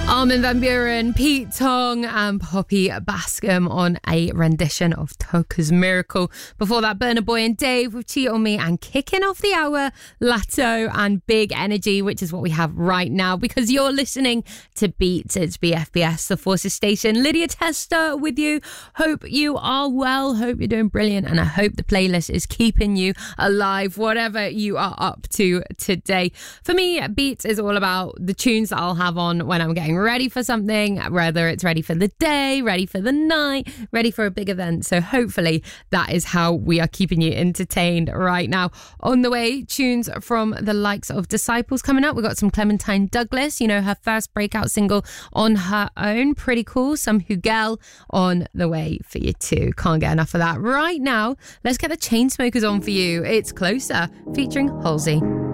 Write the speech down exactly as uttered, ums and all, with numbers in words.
Armin van Buuren, Pete Tong and Poppy Bascom on a rendition of Toka's Miracle. Before that, Burna Boy and Dave with Cheat On Me, and kicking off the hour, Latto and Big Energy, which is what we have right now because you're listening to Beats. It's B F B S, the Forces Station. Lydia Tester with you. Hope you are well. Hope you're doing brilliant, and I hope the playlist is keeping you alive, whatever you are up to today. For me, Beats is all about the tunes that I'll have on when I'm getting ready for something, whether it's ready for the day, ready for the night, ready for a big event. So hopefully that is how we are keeping you entertained right now. On the way, tunes from the likes of Disciples coming up. We've got some Clementine Douglas, you know, her first breakout single on her own. Pretty cool. Some Hugel on the way for you too. Can't get enough of that. Right now, let's get the Chainsmokers on for you. It's Closer featuring Halsey.